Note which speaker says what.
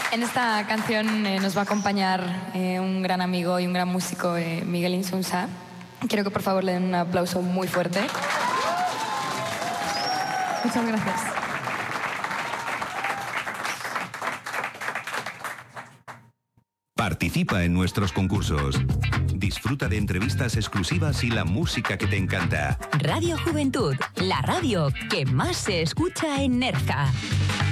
Speaker 1: En esta canción nos va a acompañar un gran amigo y un gran músico, Miguel Insunza. Quiero que por favor le den un aplauso muy fuerte. Muchas gracias.
Speaker 2: Participa en nuestros concursos. Disfruta de entrevistas exclusivas y la música que te encanta.
Speaker 3: Radio Juventud, la radio que más se escucha en Nerja.